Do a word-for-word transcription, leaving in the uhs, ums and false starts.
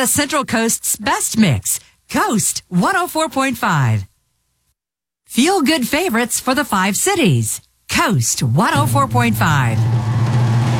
the Central Coast's best mix, Coast one oh four point five. Feel good favorites for the five cities, Coast one oh four point five.